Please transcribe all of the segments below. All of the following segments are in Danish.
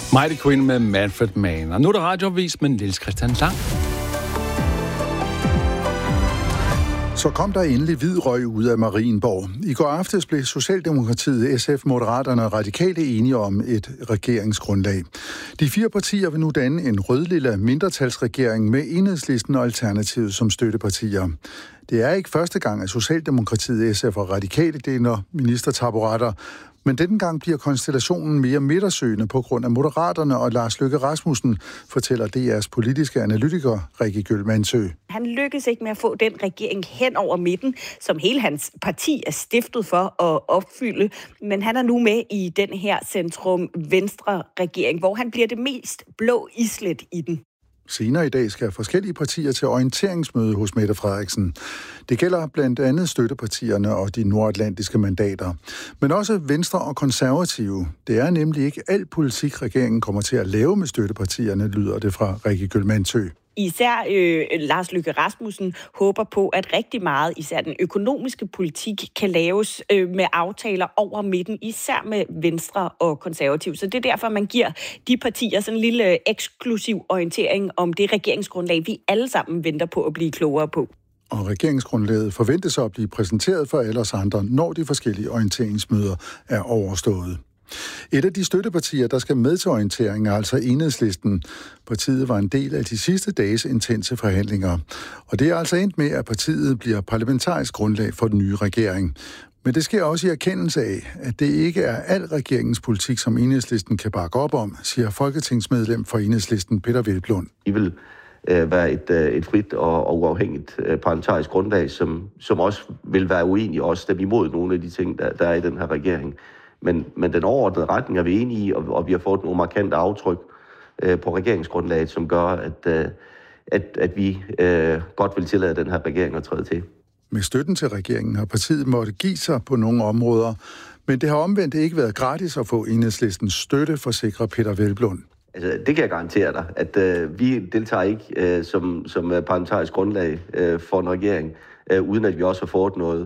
Mighty Queen med Manfred Mann. Og nu er der radioavis med Niels Christian Lang. Så kom der endelig hvid røg ud af Marienborg. I går aftes blev Socialdemokratiet, SF, Moderaterne og Radikale enige om et regeringsgrundlag. De 4 partier vil nu danne en rød-lilla mindretalsregering med Enhedslisten og Alternativet som støttepartier. Det er ikke første gang, at Socialdemokratiet, SF og Radikale deler ministertaburetter, men denne gang bliver konstellationen mere midtersøgende på grund af Moderaterne og Lars Løkke Rasmussen, fortæller DR's politiske analytiker Rikke Gyldmansø. Han lykkes ikke med at få den regering hen over midten, som hele hans parti er stiftet for at opfylde, men han er nu med i den her centrum-venstre-regering, hvor han bliver det mest blå islet i den. Senere i dag skal forskellige partier til orienteringsmøde hos Mette Frederiksen. Det gælder blandt andet støttepartierne og de nordatlantiske mandater. Men også Venstre og Konservative. Det er nemlig ikke al politik, regeringen kommer til at lave med støttepartierne, lyder det fra Rikke Gyldmansø. Især Lars Løkke Rasmussen håber på, at rigtig meget, især den økonomiske politik, kan laves med aftaler over midten, især med Venstre og Konservative. Så det er derfor, man giver de partier sådan en lille eksklusiv orientering om det regeringsgrundlag, vi alle sammen venter på at blive klogere på. Og regeringsgrundlaget forventes at blive præsenteret for alle os andre, når de forskellige orienteringsmøder er overstået. Et af de støttepartier, der skal med til orientering, er altså Enhedslisten. Partiet var en del af de sidste dages intense forhandlinger. Og det er altså endt med, at partiet bliver parlamentarisk grundlag for den nye regering. Men det sker også i erkendelse af, at det ikke er al regeringens politik, som Enhedslisten kan bakke op om, siger folketingsmedlem for Enhedslisten Peder Hvelplund. I vil være et frit og uafhængigt parlamentarisk grundlag, som også vil være uenige og også stemme imod nogle af de ting, der er i den her regering. Men den overordnede retning er vi enige i, og vi har fået nogle markante aftryk på regeringsgrundlaget, som gør, at vi godt vil tillade den her regering at træde til. Med støtten til regeringen har partiet måttet give sig på nogle områder, men det har omvendt ikke været gratis at få Enhedslistens støtte, forsikrer Peder Hvelplund. Altså, det kan jeg garantere dig, at vi deltager ikke som parlamentarisk grundlag for en regering, uden at vi også har fået noget.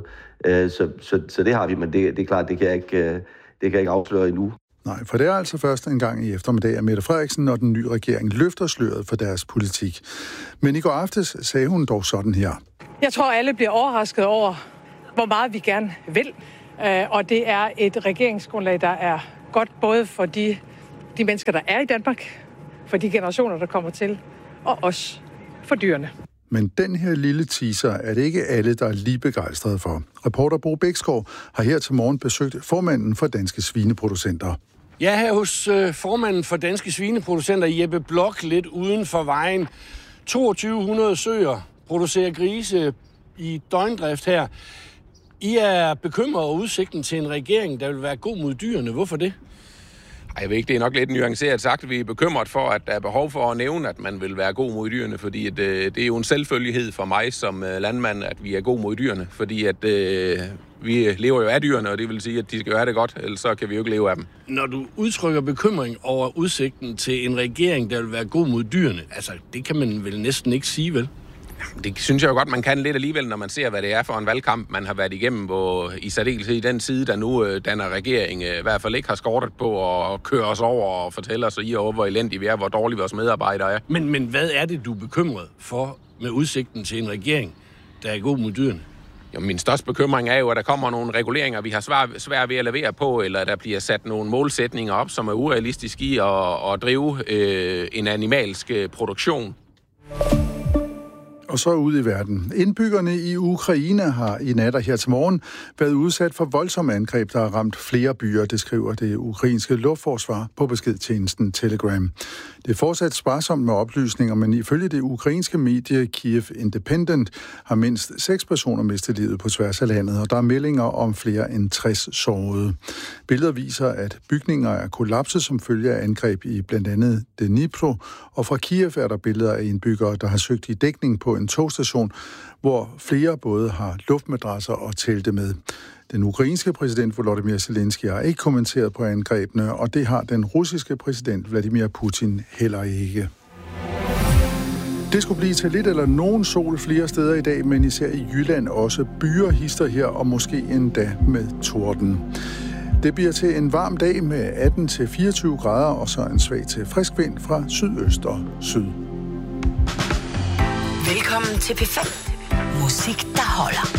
Så det har vi, men det er klart, det kan jeg ikke afsløre endnu. Nej, for det er altså først en gang i eftermiddag, at Mette Frederiksen og den nye regering løfter sløret for deres politik. Men i går aftes sagde hun dog sådan her. Jeg tror, alle bliver overrasket over, hvor meget vi gerne vil. Og det er et regeringsgrundlag, der er godt både for de mennesker, der er i Danmark, for de generationer, der kommer til, og også for dyrene. Men den her lille teaser er det ikke alle, der er lige begejstrede for. Reporter Bo Bækskov har her til morgen besøgt formanden for Danske Svineproducenter. Ja, her hos formanden for Danske Svineproducenter, Jeppe Blok, lidt uden for vejen. 2200 søer producerer grise i døgndrift her. I er bekymret over udsigten til en regering, der vil være god mod dyrene. Hvorfor det? Jeg ved ikke, det er nok lidt nuanceret sagt. Vi er bekymret for, at der er behov for at nævne, at man vil være god mod dyrene, fordi det er jo en selvfølgelighed for mig som landmand, at vi er god mod dyrene, fordi at vi lever jo af dyrene, og det vil sige, at de skal jo have det godt, ellers så kan vi jo ikke leve af dem. Når du udtrykker bekymring over udsigten til en regering, der vil være god mod dyrene, altså det kan man vel næsten ikke sige, vel? Det synes jeg jo godt, man kan lidt alligevel, når man ser, hvad det er for en valgkamp, man har været igennem, hvor i særdeleshed i den side, der nu danner regering, i hvert fald ikke har skortet på at køre os over og fortælle os hvor elendige vi er, hvor dårlige vores medarbejdere er. Men hvad er det, du er bekymret for med udsigten til en regering, der er god mod dyrene? Jo, min største bekymring er jo, at der kommer nogle reguleringer, vi har svært ved at levere på, eller der bliver sat nogle målsætninger op, som er urealistiske i at drive en animalsk produktion. Og så ud i verden. Indbyggerne i Ukraine har i nat og her til morgen været udsat for voldsomme angreb, der har ramt flere byer, det skriver det ukrainske luftforsvar på beskedtjenesten Telegram. Det er fortsat sparsomt med oplysninger, men ifølge det ukrainske medie Kiev Independent har mindst 6 personer mistet livet på tværs af landet, og der er meldinger om flere end 60 sårede. Billeder viser, at bygninger er kollapset som følge af angreb i blandt andet Dnipro, og fra Kiev er der billeder af indbyggere, der har søgt i dækning på en togstation, hvor flere både har luftmadrasser og telte med. Den ukrainske præsident Volodymyr Zelensky har ikke kommenteret på angrebene, og det har den russiske præsident Vladimir Putin heller ikke. Det skulle blive til lidt eller nogen sol flere steder i dag, men især i Jylland også byer hister her, og måske endda med torden. Det bliver til en varm dag med 18-24 grader og så en svag til frisk vind fra sydøst og syd. Velkommen til P5. Musik, der holder.